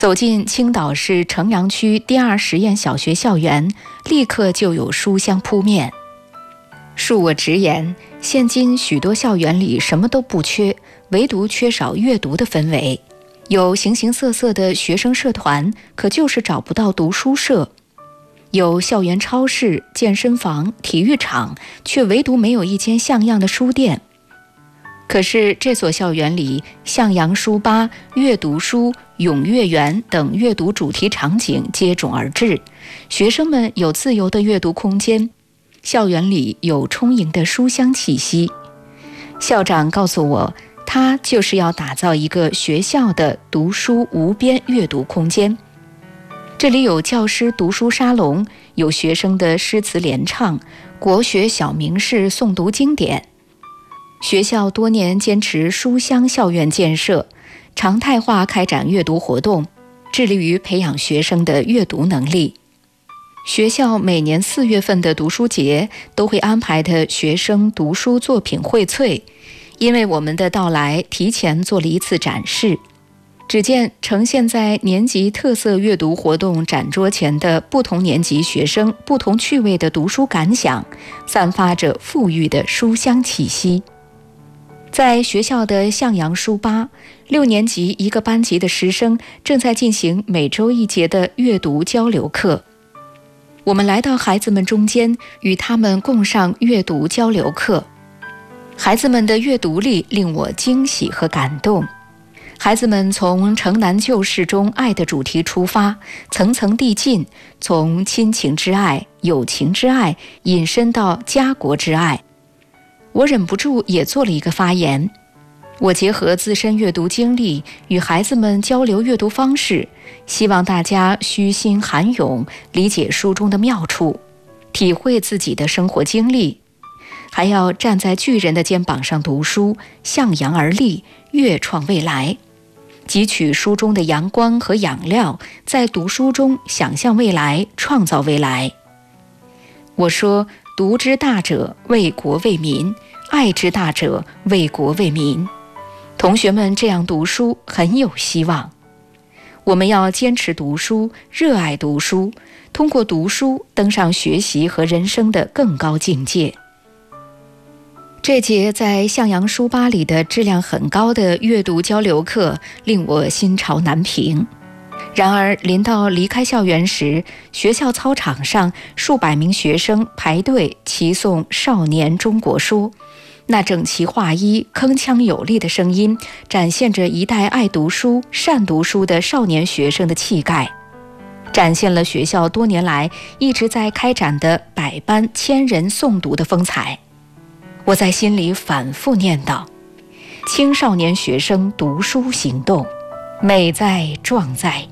走进青岛市城阳区第2实验小学校园，立刻就有书香扑面。恕我直言，现今许多校园里什么都不缺，唯独缺少阅读的氛围。有形形色色的学生社团，可就是找不到读书社；有校园超市、健身房、体育场，却唯独没有一间像样的书店。可是这所校园里，向阳书吧、阅读书、咏阅园等阅读主题场景接踵而至，学生们有自由的阅读空间，校园里有充盈的书香气息。校长告诉我，他就是要打造一个学校的读书无边阅读空间。这里有教师读书沙龙，有学生的诗词联唱，国学小名士诵读经典。学校多年坚持书香校园建设，常态化开展阅读活动，致力于培养学生的阅读能力。学校每年4月份的读书节都会安排的学生读书作品荟萃，因为我们的到来，提前做了一次展示。只见呈现在年级特色阅读活动展桌前的不同年级学生不同趣味的读书感想，散发着馥郁的书香气息。在学校的向阳书吧，6年级一个班级的师生正在进行每周1节的阅读交流课。我们来到孩子们中间，与他们共上阅读交流课。孩子们的阅读力令我惊喜和感动。孩子们从城南旧事中爱的主题出发，层层递进，从亲情之爱、友情之爱引申到家国之爱。我忍不住也做了一个发言，我结合自身阅读经历与孩子们交流阅读方式，希望大家虚心涵咏，理解书中的妙处，体会自己的生活经历，还要站在巨人的肩膀上读书，向阳而立，跃创未来，汲取书中的阳光和养料，在读书中想象未来，创造未来。我说，读之大者为国为民，爱之大者为国为民。同学们这样读书很有希望。我们要坚持读书，热爱读书，通过读书登上学习和人生的更高境界。这节在向阳书吧里的质量很高的阅读交流课令我心潮难平。然而临到离开校园时，学校操场上数百名学生排队齐诵《少年中国说》，那整齐划一、铿锵有力的声音，展现着一代爱读书、善读书的少年学生的气概，展现了学校多年来一直在开展的百班千人诵读的风采。我在心里反复念叨：青少年学生读书行动，美在壮在。